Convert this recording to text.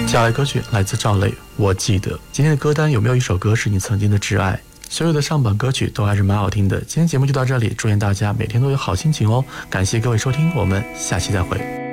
接下来歌曲来自赵雷，我记得。今天的歌单有没有一首歌是你曾经的挚爱？所有的上榜歌曲都还是蛮好听的。今天节目就到这里，祝愿大家每天都有好心情哦。感谢各位收听，我们下期再会。